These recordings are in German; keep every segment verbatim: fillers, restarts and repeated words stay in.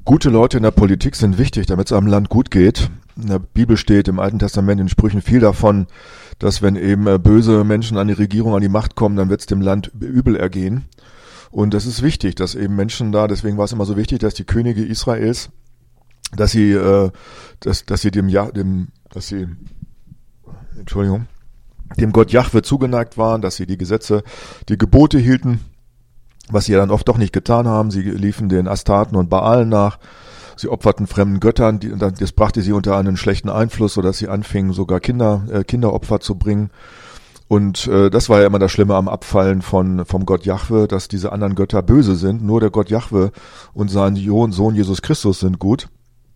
Gute Leute in der Politik sind wichtig, damit es einem Land gut geht. In der Bibel steht im Alten Testament in Sprüchen viel davon, dass wenn eben böse Menschen an die Regierung, an die Macht kommen, dann wird es dem Land übel ergehen. Und das ist wichtig, dass eben Menschen da, deswegen war es immer so wichtig, dass die Könige Israels, dass sie, äh, dass, dass sie dem, ja, dem, dass sie, Entschuldigung, dem Gott Jahwe zugeneigt waren, dass sie die Gesetze, die Gebote hielten, was sie ja dann oft doch nicht getan haben. Sie liefen den Astarten und Baalen nach. Sie opferten fremden Göttern. Die, das brachte sie unter einen schlechten Einfluss, sodass sie anfingen, sogar Kinder, äh, Kinderopfer zu bringen. Und äh, das war ja immer das Schlimme am Abfallen von vom Gott Jahwe, dass diese anderen Götter böse sind. Nur der Gott Jahwe und sein Sohn Jesus Christus sind gut.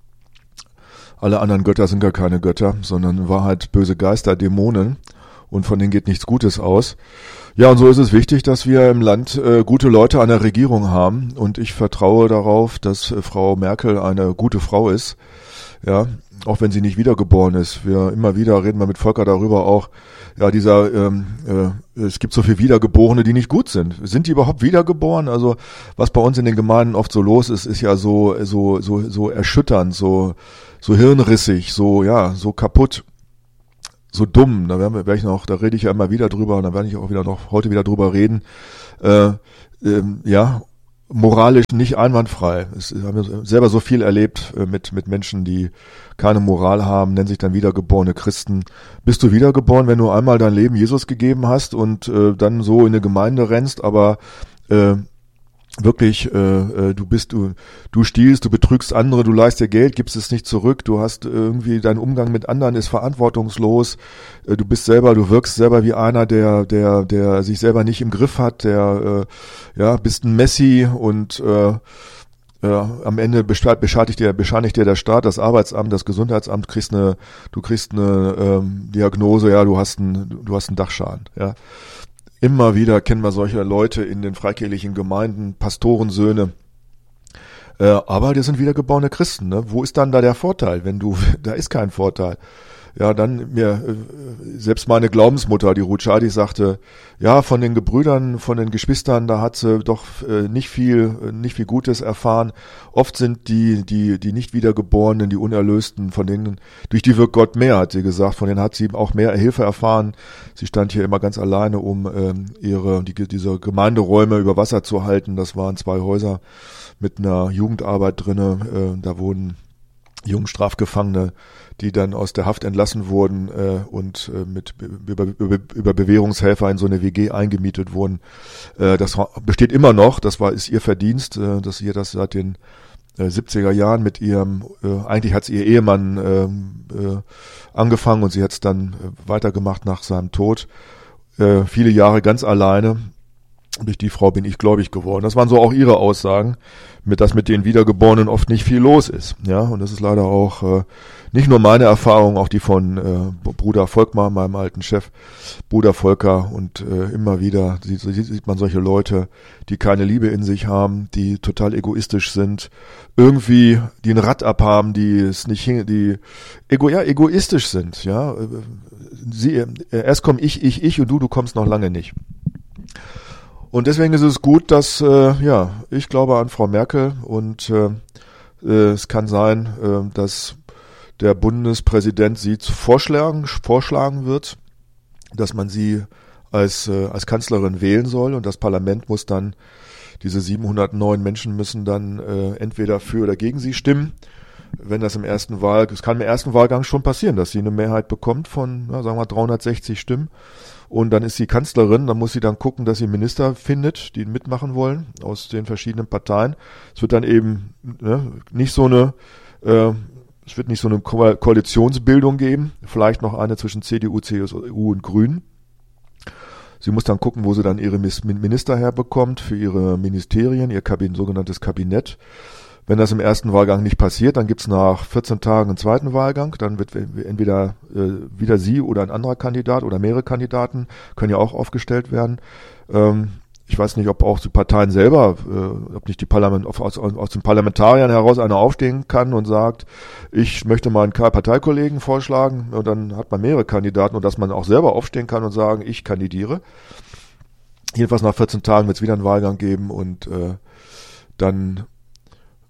Alle anderen Götter sind gar keine Götter, sondern in Wahrheit böse Geister, Dämonen. Und von denen geht nichts Gutes aus. Ja, und so ist es wichtig, dass wir im Land äh, gute Leute an der Regierung haben. Und ich vertraue darauf, dass äh, Frau Merkel eine gute Frau ist. Ja, auch wenn sie nicht wiedergeboren ist. Wir immer wieder reden wir mit Volker darüber auch. Ja, dieser, ähm, äh, es gibt so viele Wiedergeborene, die nicht gut sind. Sind die überhaupt wiedergeboren? Also was bei uns in den Gemeinden oft so los ist, ist ja so so so so erschütternd, so so hirnrissig, so ja, so kaputt. So dumm, da werde ich noch, da rede ich ja immer wieder drüber und da werde ich auch wieder noch heute wieder drüber reden. Äh, ähm, ja, moralisch nicht einwandfrei. Es, wir haben selber so viel erlebt äh, mit mit Menschen, die keine Moral haben, nennen sich dann wiedergeborene Christen. Bist du wiedergeboren, wenn du einmal dein Leben Jesus gegeben hast und äh, dann so in eine Gemeinde rennst, aber äh, wirklich, äh, du bist, du, du stiehlst, du betrügst andere, du leihst dir Geld, gibst es nicht zurück, du hast irgendwie, dein Umgang mit anderen ist verantwortungslos, äh, du bist selber, du wirkst selber wie einer, der, der, der sich selber nicht im Griff hat, der, äh, ja, bist ein Messi und, äh, ja, am Ende bescheinigt dir, bescheinigt dir der Staat, das Arbeitsamt, das Gesundheitsamt, kriegst eine, du kriegst eine ähm, Diagnose, ja, du hast einen, du hast einen Dachschaden, ja. Immer wieder kennen wir solche Leute in den freikirchlichen Gemeinden, Pastorensöhne. Äh, aber das sind wiedergeborene Christen. Ne? Wo ist dann da der Vorteil? Wenn du, da ist kein Vorteil. Ja, dann mir äh, selbst meine Glaubensmutter, die Ruth Schadi, sagte, ja, von den Gebrüdern, von den Geschwistern, da hat sie doch äh, nicht viel, äh, nicht viel Gutes erfahren. Oft sind die, die, die nicht Wiedergeborenen, die Unerlösten, von denen, durch die wirkt Gott mehr, hat sie gesagt. Von denen hat sie auch mehr Hilfe erfahren. Sie stand hier immer ganz alleine, um ähm, ihre, die, diese Gemeinderäume über Wasser zu halten. Das waren zwei Häuser mit einer Jugendarbeit drinne. Äh, da wurden Jugendstrafgefangene, die dann aus der Haft entlassen wurden äh, und äh, mit über, über, über Bewährungshelfer in so eine W G eingemietet wurden. Äh, das besteht immer noch, das war ist ihr Verdienst, äh, dass ihr das seit den äh, siebziger Jahren mit ihrem, äh, eigentlich hat es ihr Ehemann äh, äh, angefangen und sie hat es dann äh, weitergemacht nach seinem Tod. Äh, viele Jahre ganz alleine. Durch die Frau bin ich gläubig geworden. Das waren so auch ihre Aussagen, mit dass mit den Wiedergeborenen oft nicht viel los ist. Ja, und das ist leider auch äh, nicht nur meine Erfahrung, auch die von äh, Bruder Volkmar, meinem alten Chef, Bruder Volker. Und äh, immer wieder sieht, sieht man solche Leute, die keine Liebe in sich haben, die total egoistisch sind, irgendwie die ein Rad abhaben, die es nicht hin, die ego, ja egoistisch sind. Ja, sie äh, erst komm ich, ich, ich und du, du kommst noch lange nicht. Und deswegen ist es gut, dass, äh, ja, ich glaube an Frau Merkel und äh, äh, es kann sein, äh, dass der Bundespräsident sie zu vorschlagen, vorschlagen wird, dass man sie als, äh, als Kanzlerin wählen soll und das Parlament muss dann, diese siebenhundertneun Menschen müssen dann äh, entweder für oder gegen sie stimmen. Wenn das im ersten Wahl, es kann im ersten Wahlgang schon passieren, dass sie eine Mehrheit bekommt von, ja, sagen wir dreihundertsechzig Stimmen. Und dann ist sie Kanzlerin, dann muss sie dann gucken, dass sie Minister findet, die mitmachen wollen, aus den verschiedenen Parteien. Es wird dann eben ne, nicht so eine, äh, es wird nicht so eine Ko- Koalitionsbildung geben, vielleicht noch eine zwischen C D U, C S U und Grünen. Sie muss dann gucken, wo sie dann ihre Minister herbekommt für ihre Ministerien, ihr Kabin- sogenanntes Kabinett. Wenn das im ersten Wahlgang nicht passiert, dann gibt's nach vierzehn Tagen einen zweiten Wahlgang. Dann wird entweder äh, wieder sie oder ein anderer Kandidat oder mehrere Kandidaten können ja auch aufgestellt werden. Ähm, ich weiß nicht, ob auch die Parteien selber, äh, ob nicht die Parlament aus, aus den Parlamentariern heraus einer aufstehen kann und sagt, ich möchte meinen Parteikollegen vorschlagen. Und dann hat man mehrere Kandidaten und dass man auch selber aufstehen kann und sagen, ich kandidiere. Jedenfalls nach vierzehn Tagen wird es wieder einen Wahlgang geben und äh, dann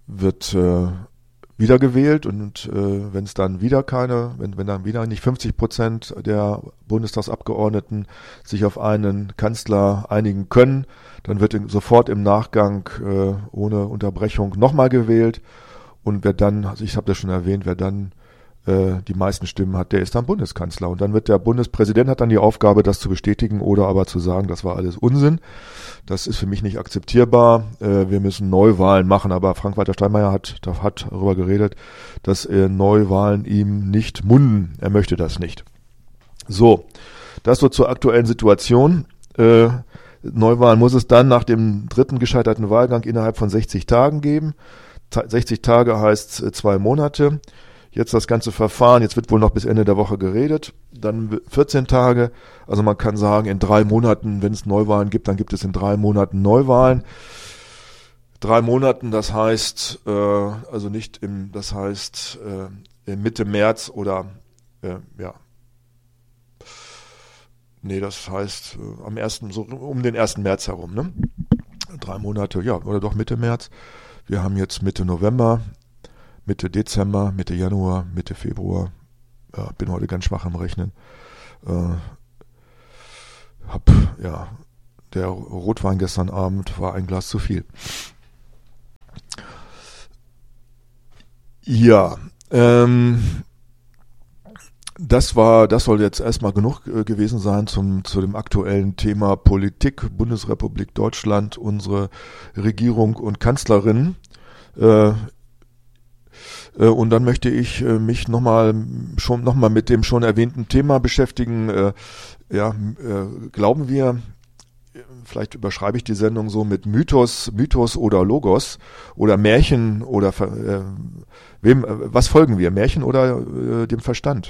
wird äh, wiedergewählt und äh, wenn es dann wieder keine, wenn, wenn dann wieder nicht fünfzig Prozent der Bundestagsabgeordneten sich auf einen Kanzler einigen können, dann wird in, sofort im Nachgang äh, ohne Unterbrechung nochmal gewählt und wer dann, also ich habe das schon erwähnt, wer dann äh, die meisten Stimmen hat, der ist dann Bundeskanzler und dann wird der Bundespräsident hat dann die Aufgabe, das zu bestätigen oder aber zu sagen, das war alles Unsinn. Das ist für mich nicht akzeptierbar. Äh, wir müssen Neuwahlen machen, aber Frank-Walter Steinmeier hat, hat darüber geredet, dass äh, Neuwahlen ihm nicht munden. Er möchte das nicht. So, das so zur aktuellen Situation. Äh, Neuwahlen muss es dann nach dem dritten gescheiterten Wahlgang innerhalb von sechzig Tagen geben. sechzig Tage heißt äh, zwei Monate. Jetzt das ganze Verfahren, jetzt wird wohl noch bis Ende der Woche geredet, dann vierzehn Tage, also man kann sagen, in drei Monaten, wenn es Neuwahlen gibt, dann gibt es in drei Monaten Neuwahlen. Drei Monaten, das heißt, äh, also nicht im, das heißt äh, Mitte März oder, äh, ja, nee, das heißt äh, am ersten, so um den ersten März herum, ne? Drei Monate, ja, oder doch Mitte März. Wir haben jetzt Mitte November. Mitte Dezember, Mitte Januar, Mitte Februar. Ja, bin heute ganz schwach am Rechnen. Äh, hab, ja, der Rotwein gestern Abend war ein Glas zu viel. Ja, ähm, das war, das soll jetzt erstmal genug äh, gewesen sein zum, zu dem aktuellen Thema Politik, Bundesrepublik Deutschland, unsere Regierung und Kanzlerin. Äh, Und dann möchte ich äh, mich nochmal schon noch mal mit dem schon erwähnten Thema beschäftigen. Äh, ja, äh, glauben wir, vielleicht überschreibe ich die Sendung so mit Mythos, Mythos oder Logos oder Märchen oder äh, wem? Äh, was folgen wir? Märchen oder äh, dem Verstand?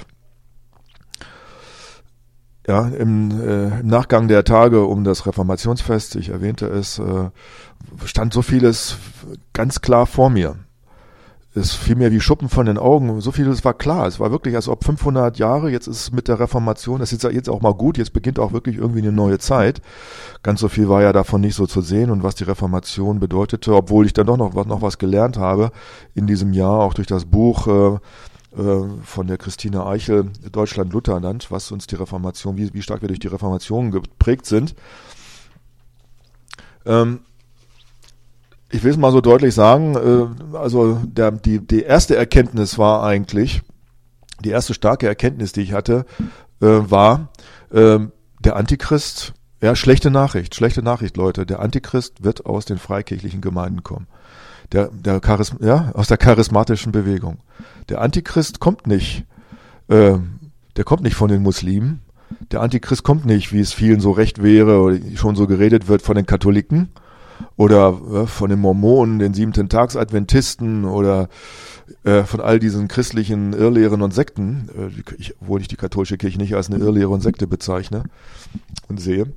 Ja, im, äh, im Nachgang der Tage um das Reformationsfest, ich erwähnte es, äh, stand so vieles ganz klar vor mir. Es fiel mir wie Schuppen von den Augen. So vieles war klar. Es war wirklich, als ob fünfhundert Jahre, jetzt ist es mit der Reformation, das ist jetzt auch mal gut, jetzt beginnt auch wirklich irgendwie eine neue Zeit. Ganz so viel war ja davon nicht so zu sehen und was die Reformation bedeutete, obwohl ich dann doch noch, noch was gelernt habe in diesem Jahr, auch durch das Buch äh, äh, von der Christine Eichel, Deutschland-Lutherland, was uns die Reformation, wie, wie stark wir durch die Reformation geprägt sind. Ähm, Ich will es mal so deutlich sagen, äh, also der, die, die erste Erkenntnis war eigentlich, die erste starke Erkenntnis, die ich hatte, äh, war, äh, der Antichrist, ja, schlechte Nachricht, schlechte Nachricht, Leute, der Antichrist wird aus den freikirchlichen Gemeinden kommen. Der, der Charism, ja, aus der charismatischen Bewegung. Der Antichrist kommt nicht, äh, der kommt nicht von den Muslimen, der Antichrist kommt nicht, wie es vielen so recht wäre, oder schon so geredet wird, von den Katholiken, oder äh, von den Mormonen, den Siebenten-Tags-Adventisten oder äh, von all diesen christlichen Irrlehren und Sekten, äh, ich, obwohl ich die katholische Kirche nicht als eine Irrlehre und Sekte bezeichne und sehe,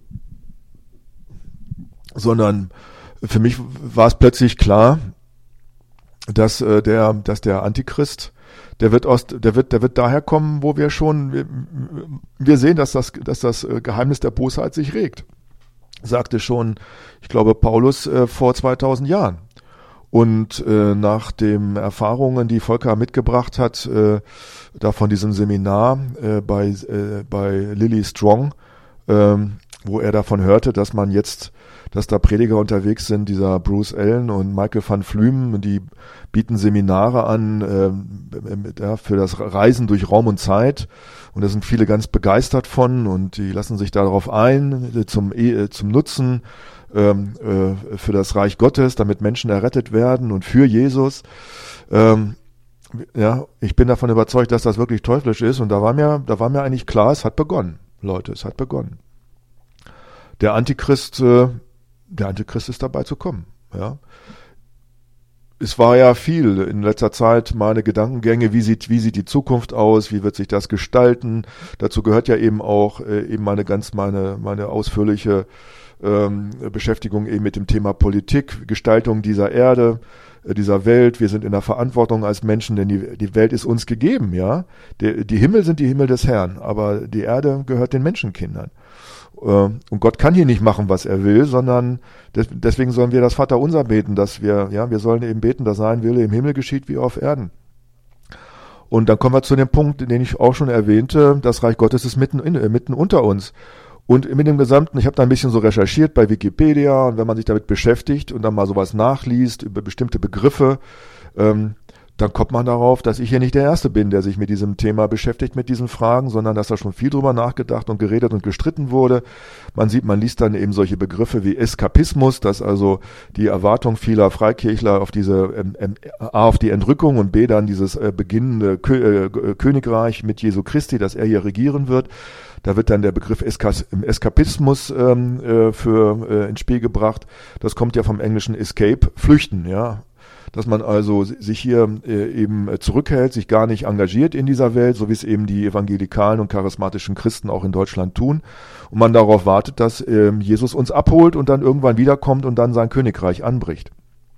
sondern für mich war es plötzlich klar, dass äh, der, dass der Antichrist, der wird aus, der wird, der wird daher kommen, wo wir schon, wir, wir sehen, dass das, dass das Geheimnis der Bosheit sich regt. Sagte schon, ich glaube, Paulus äh, vor zweitausend Jahren. Und äh, nach den Erfahrungen, die Volker mitgebracht hat, äh, da von diesem Seminar äh, bei, äh, bei Lily Strong, äh, wo er davon hörte, dass man jetzt, dass da Prediger unterwegs sind, dieser Bruce Allen und Michael van Flümen, die bieten Seminare an äh, ja, für das Reisen durch Raum und Zeit. Und da sind viele ganz begeistert von und die lassen sich darauf ein, zum, zum Nutzen ähm, äh, für das Reich Gottes, damit Menschen errettet werden und für Jesus. Ähm, ja, ich bin davon überzeugt, dass das wirklich teuflisch ist und da war mir, da war mir eigentlich klar, es hat begonnen, Leute, es hat begonnen. Der Antichrist, äh, der Antichrist ist dabei zu kommen, ja. Es war ja viel in letzter Zeit meine Gedankengänge, wie sieht, wie sieht die Zukunft aus, wie wird sich das gestalten. Dazu gehört ja eben auch äh, eben meine ganz meine meine ausführliche ähm, Beschäftigung eben mit dem Thema Politik, Gestaltung dieser Erde. äh, dieser Welt. Wir sind in der Verantwortung als Menschen, denn die, die Welt ist uns gegeben, ja. Die, die Himmel sind die Himmel des Herrn, aber die Erde gehört den Menschenkindern. Äh, und Gott kann hier nicht machen, was er will, sondern des, deswegen sollen wir das Vaterunser beten, dass wir, ja, wir sollen eben beten, dass sein Wille im Himmel geschieht wie auf Erden. Und dann kommen wir zu dem Punkt, den ich auch schon erwähnte, das Reich Gottes ist mitten, in, äh, mitten unter uns. Und mit dem Gesamten, ich habe da ein bisschen so recherchiert bei Wikipedia, und wenn man sich damit beschäftigt und dann mal sowas nachliest über bestimmte Begriffe, ähm, dann kommt man darauf, dass ich hier nicht der Erste bin, der sich mit diesem Thema beschäftigt, mit diesen Fragen, sondern dass da schon viel drüber nachgedacht und geredet und gestritten wurde. Man sieht, man liest dann eben solche Begriffe wie Eskapismus, dass also die Erwartung vieler Freikirchler auf diese ähm, ähm, A, auf die Entrückung und B, dann dieses äh, beginnende Kö- äh, Königreich mit Jesu Christi, dass er hier regieren wird. Da wird dann der Begriff Eskas- Eskapismus ähm, äh, für äh, ins Spiel gebracht. Das kommt ja vom englischen Escape, flüchten, ja. Dass man also sich hier äh, eben zurückhält, sich gar nicht engagiert in dieser Welt, so wie es eben die evangelikalen und charismatischen Christen auch in Deutschland tun. Und man darauf wartet, dass äh, Jesus uns abholt und dann irgendwann wiederkommt und dann sein Königreich anbricht.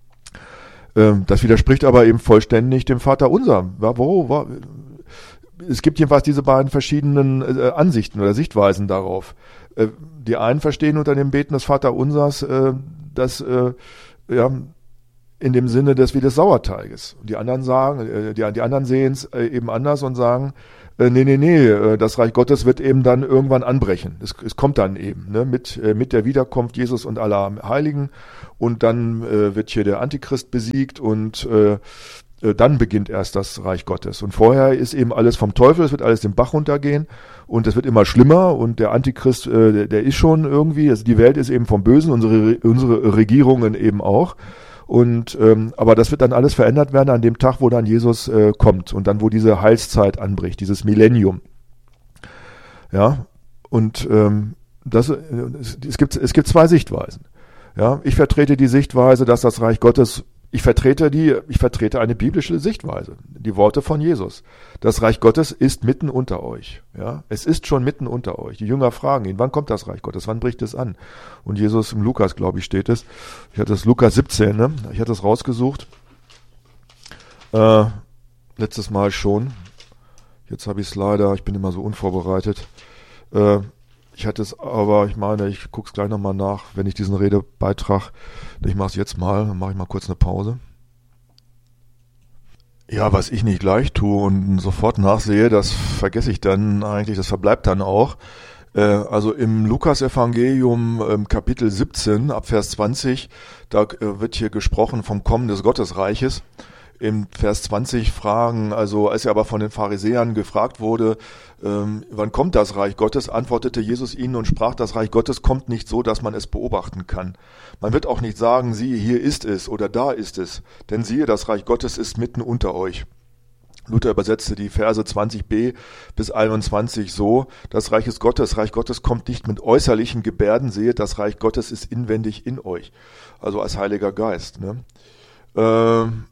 Ähm, das widerspricht aber eben vollständig dem Vaterunser. Wo, wo, es gibt jedenfalls diese beiden verschiedenen äh, Ansichten oder Sichtweisen darauf. Äh, die einen verstehen unter dem Beten des Vaterunsers, äh, dass äh, ja, in dem Sinne des wie des Sauerteiges. Und die anderen sagen, äh, die, die anderen sehen es äh, eben anders und sagen, äh, nee, nee, nee, äh, das Reich Gottes wird eben dann irgendwann anbrechen. Es, es kommt dann eben, ne, mit, äh, mit der Wiederkunft Jesus und aller Heiligen, und dann äh, wird hier der Antichrist besiegt und äh, äh, dann beginnt erst das Reich Gottes. Und vorher ist eben alles vom Teufel, es wird alles den Bach runtergehen und es wird immer schlimmer, und der Antichrist, äh, der, der ist schon irgendwie, also die Welt ist eben vom Bösen, unsere, unsere Regierungen eben auch. Und ähm, aber das wird dann alles verändert werden an dem Tag, wo dann Jesus äh, kommt und dann, wo diese Heilszeit anbricht, dieses Millennium. Ja, und ähm, das, äh, es, es gibt es gibt zwei Sichtweisen. Ja, ich vertrete die Sichtweise, dass das Reich Gottes, ich vertrete die, ich vertrete eine biblische Sichtweise, die Worte von Jesus. Das Reich Gottes ist mitten unter euch. Ja, es ist schon mitten unter euch. Die Jünger fragen ihn, wann kommt das Reich Gottes? Wann bricht es an? Und Jesus, im Lukas, glaube ich, steht es. Ich hatte das Lukas siebzehn, ne? Ich hatte es rausgesucht. Äh, letztes Mal schon. Jetzt habe ich es leider, ich bin immer so unvorbereitet. Äh, Ich hatte es aber, ich meine, ich gucke es gleich nochmal nach, wenn ich diesen Redebeitrag, ich mache es jetzt mal, dann mache ich mal kurz eine Pause. Ja, was ich nicht gleich tue und sofort nachsehe, das vergesse ich dann eigentlich, das verbleibt dann auch. Äh, also im Lukas-Evangelium ähm, Kapitel siebzehn, ab Vers zwanzig, da äh, wird hier gesprochen vom Kommen des Gottesreiches. Im Vers zwanzig fragen, also als er aber von den Pharisäern gefragt wurde, ähm, wann kommt das Reich Gottes, antwortete Jesus ihnen und sprach, das Reich Gottes kommt nicht so, dass man es beobachten kann. Man wird auch nicht sagen, siehe, hier ist es oder da ist es, denn siehe, das Reich Gottes ist mitten unter euch. Luther übersetzte die Verse zwanzig b bis einundzwanzig so, das Reich ist Gottes, Reich Gottes kommt nicht mit äußerlichen Gebärden, sehet, das Reich Gottes ist inwendig in euch, also als Heiliger Geist. Ne? Ähm,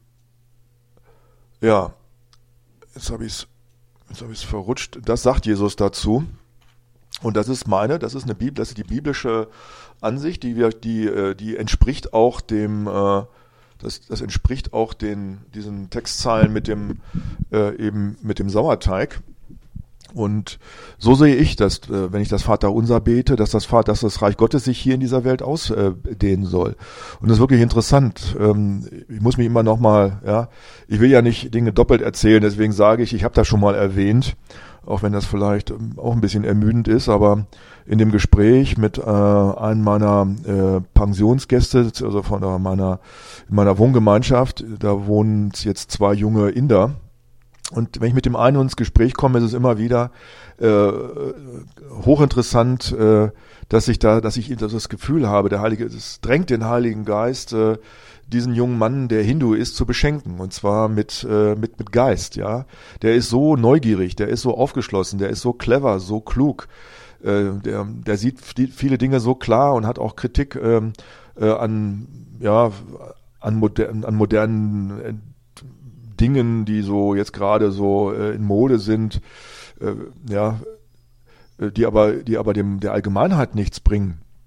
Ja, jetzt habe ich es jetzt habe ich es verrutscht. Das sagt Jesus dazu. Und das ist meine, das ist eine Bibel, das ist die biblische Ansicht, die wir, die, die entspricht auch dem, das, das entspricht auch den, diesen Textzeilen mit dem, äh, eben mit dem Sauerteig. Und so sehe ich das, wenn ich das Vaterunser bete, dass das, dass das Reich Gottes sich hier in dieser Welt ausdehnen soll. Und das ist wirklich interessant. Ich muss mich immer noch mal, ja, ich will ja nicht Dinge doppelt erzählen, deswegen sage ich, ich habe das schon mal erwähnt, auch wenn das vielleicht auch ein bisschen ermüdend ist, aber in dem Gespräch mit äh, einem meiner äh, Pensionsgäste, also von äh, meiner, in meiner Wohngemeinschaft, da wohnen jetzt zwei junge Inder. Und wenn ich mit dem einen ins Gespräch komme, ist es immer wieder äh, hochinteressant, äh, dass ich da, dass ich das Gefühl habe, der Heilige, es drängt den Heiligen Geist, äh, diesen jungen Mann, der Hindu ist, zu beschenken, und zwar mit äh, mit mit Geist, ja. Der ist so neugierig, der ist so aufgeschlossen, der ist so clever, so klug, äh, der der sieht viele Dinge so klar und hat auch Kritik ähm, äh, an ja an modernen an modernen äh, Dingen, die so jetzt gerade so äh, in Mode sind, äh, ja, die aber, die aber dem der Allgemeinheit nichts bringen.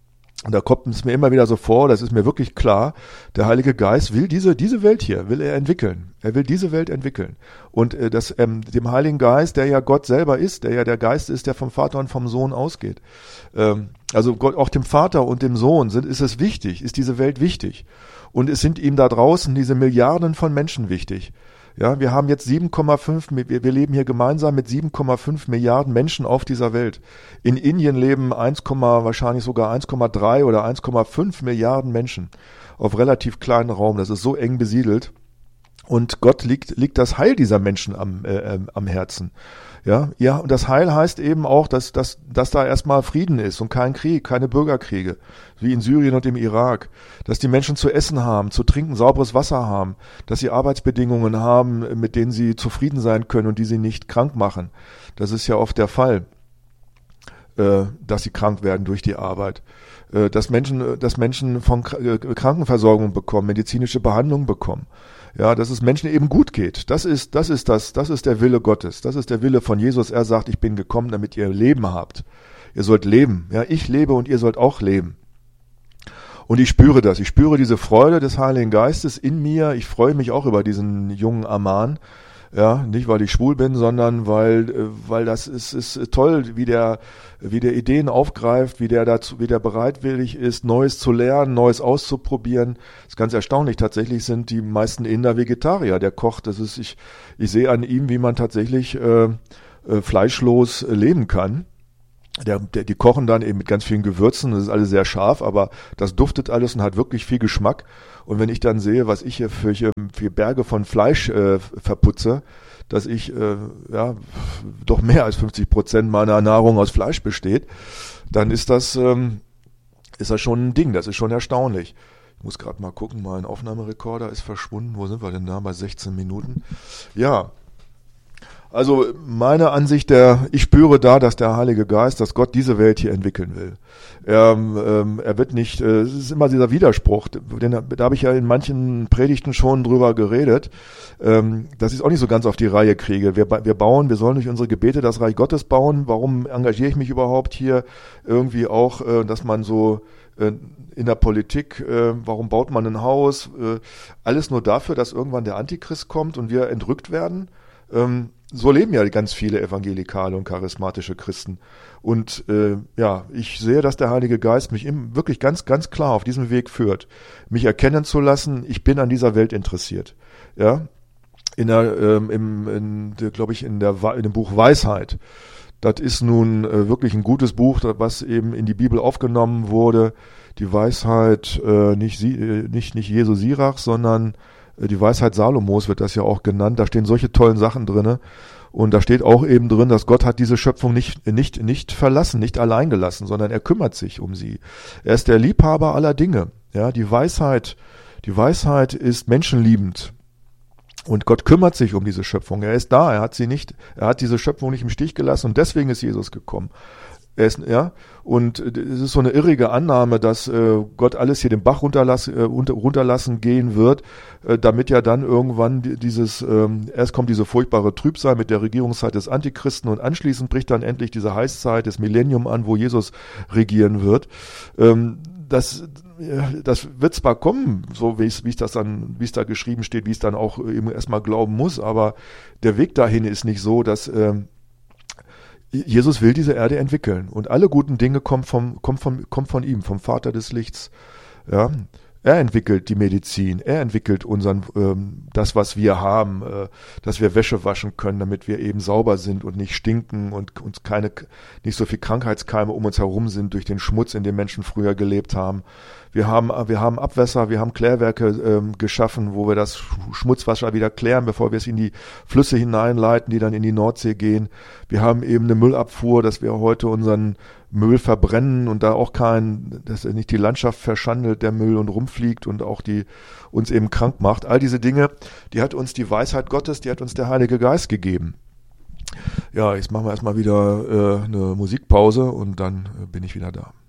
Und da kommt es mir immer wieder so vor, das ist mir wirklich klar, der Heilige Geist will diese, diese Welt hier, will er entwickeln. Er will diese Welt entwickeln. Und äh, das, ähm, dem Heiligen Geist, der ja Gott selber ist, der ja der Geist ist, der vom Vater und vom Sohn ausgeht. Ähm, also Gott, auch dem Vater und dem Sohn sind, ist es wichtig, ist diese Welt wichtig. Und es sind ihm da draußen diese Milliarden von Menschen wichtig. Ja, wir haben jetzt sieben Komma fünf, wir, wir leben hier gemeinsam mit sieben Komma fünf Milliarden Menschen auf dieser Welt. In Indien leben eins, wahrscheinlich sogar eins Komma drei oder eins Komma fünf Milliarden Menschen auf relativ kleinen Raum. Das ist so eng besiedelt. Und Gott liegt, liegt das Heil dieser Menschen am, äh, am Herzen. Ja, ja, und das Heil heißt eben auch, dass, dass, dass da erstmal Frieden ist und kein Krieg, keine Bürgerkriege, wie in Syrien und im Irak. Dass die Menschen zu essen haben, zu trinken, sauberes Wasser haben, dass sie Arbeitsbedingungen haben, mit denen sie zufrieden sein können und die sie nicht krank machen. Das ist ja oft der Fall, äh, dass sie krank werden durch die Arbeit. Äh, dass Menschen, dass Menschen von Krankenversorgung bekommen, medizinische Behandlung bekommen. Ja, dass es Menschen eben gut geht. Das ist, das ist das, das ist der Wille Gottes. Das ist der Wille von Jesus. Er sagt, ich bin gekommen, damit ihr Leben habt. Ihr sollt leben. Ja, ich lebe und ihr sollt auch leben. Und ich spüre das. Ich spüre diese Freude des Heiligen Geistes in mir. Ich freue mich auch über diesen jungen Aman. Ja, nicht weil ich schwul bin, sondern weil, weil das ist, ist toll, wie der, wie der Ideen aufgreift, wie der dazu, wie der bereitwillig ist, Neues zu lernen, Neues auszuprobieren. Das ist ganz erstaunlich. Tatsächlich sind die meisten Inder Vegetarier. Der kocht, das ist, ich, ich sehe an ihm, wie man tatsächlich äh, äh, fleischlos leben kann. Der, der, die kochen dann eben mit ganz vielen Gewürzen, das ist alles sehr scharf, aber das duftet alles und hat wirklich viel Geschmack. Und wenn ich dann sehe, was ich hier für, für Berge von Fleisch äh, verputze, dass ich äh, ja doch mehr als fünfzig Prozent meiner Nahrung aus Fleisch besteht, dann ist das ähm, ist das schon ein Ding, das ist schon erstaunlich. Ich muss gerade mal gucken, mein Aufnahmerekorder ist verschwunden. Wo sind wir denn da? Bei sechzehn Minuten. Ja. Also meine Ansicht, der, ich spüre da, dass der Heilige Geist, dass Gott diese Welt hier entwickeln will. Er, ähm, er wird nicht, äh, es ist immer dieser Widerspruch, den, da habe ich ja in manchen Predigten schon drüber geredet, ähm, dass ich es auch nicht so ganz auf die Reihe kriege. Wir, wir bauen, wir sollen durch unsere Gebete das Reich Gottes bauen. Warum engagiere ich mich überhaupt hier irgendwie auch, äh, dass man so äh, in der Politik, äh, warum baut man ein Haus? Äh, alles nur dafür, dass irgendwann der Antichrist kommt und wir entrückt werden. Ähm, So leben ja ganz viele evangelikale und charismatische Christen. Und äh, ja, ich sehe, dass der Heilige Geist mich im, wirklich ganz, ganz klar auf diesem Weg führt, mich erkennen zu lassen, ich bin an dieser Welt interessiert. Ja, in der, ähm, im, in, glaube ich, in der in dem Buch Weisheit. Das ist nun äh, wirklich ein gutes Buch, was eben in die Bibel aufgenommen wurde. Die Weisheit, äh, nicht, sie, äh, nicht, nicht Jesu Sirach, sondern die Weisheit Salomos wird das ja auch genannt. Da stehen solche tollen Sachen drinne. Und da steht auch eben drin, dass Gott hat diese Schöpfung nicht, nicht, nicht verlassen, nicht allein gelassen, sondern er kümmert sich um sie. Er ist der Liebhaber aller Dinge. Ja, die Weisheit, die Weisheit ist menschenliebend. Und Gott kümmert sich um diese Schöpfung. Er ist da. Er hat sie nicht, er hat diese Schöpfung nicht im Stich gelassen und deswegen ist Jesus gekommen. Er ist, ja, und es ist so eine irrige Annahme, dass äh, Gott alles hier den Bach runterlassen, äh, runterlassen gehen wird, äh, damit ja dann irgendwann dieses, ähm, erst kommt diese furchtbare Trübsal mit der Regierungszeit des Antichristen und anschließend bricht dann endlich diese Heißzeit des Millennium an, wo Jesus regieren wird. Ähm, das, das wird zwar kommen, so wie es, wie es das dann, wie es da geschrieben steht, wie es dann auch eben erstmal glauben muss, aber der Weg dahin ist nicht so, dass ähm, Jesus will diese Erde entwickeln und alle guten Dinge kommen vom, kommen vom, kommen von ihm, vom Vater des Lichts. Ja, er entwickelt die Medizin, er entwickelt unseren, ähm, das, was wir haben, äh, dass wir Wäsche waschen können, damit wir eben sauber sind und nicht stinken und uns keine, nicht so viel Krankheitskeime um uns herum sind durch den Schmutz, in dem Menschen früher gelebt haben. Wir haben, wir haben Abwässer, wir haben Klärwerke ähm, geschaffen, wo wir das Schmutzwasser wieder klären, bevor wir es in die Flüsse hineinleiten, die dann in die Nordsee gehen. Wir haben eben eine Müllabfuhr, dass wir heute unseren Müll verbrennen und da auch kein, dass er nicht die Landschaft verschandelt, der Müll und rumfliegt und auch die uns eben krank macht. All diese Dinge, die hat uns die Weisheit Gottes, die hat uns der Heilige Geist gegeben. Ja, jetzt machen wir erstmal wieder äh, eine Musikpause und dann äh, bin ich wieder da.